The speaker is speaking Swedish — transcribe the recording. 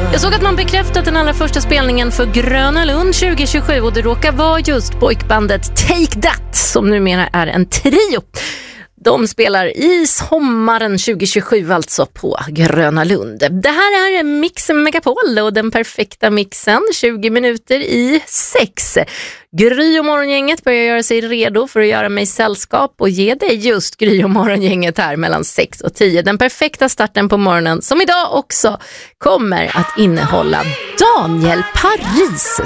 Jag såg att man bekräftat den allra första spelningen för Gröna Lund 2027 och det råkar vara just pojkbandet Take That som numera är en trio. De spelar i sommaren 2027 alltså på Gröna Lund. Det här är Mix Megapol och den perfekta mixen 20 minuter i 6. Gry och morgongänget börjar göra sig redo för att göra mig sällskap och ge dig just Gry och morgongänget här mellan 6 och 10. Den perfekta starten på morgonen som idag också kommer att innehålla Daniel Paris